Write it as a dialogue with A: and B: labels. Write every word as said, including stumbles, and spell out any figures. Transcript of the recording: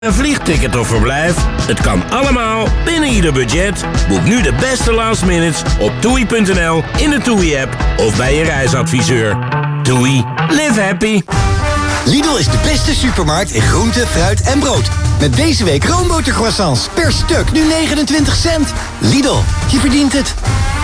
A: Een vliegticket of verblijf? Het kan allemaal binnen ieder budget. Boek nu de beste last minutes op toei punt n l, in de TUI-app of bij je reisadviseur. TUI. Live happy.
B: Lidl is de beste supermarkt in groente, fruit en brood. Met deze week roombotercroissants per stuk nu negenentwintig cent. Lidl, je verdient het.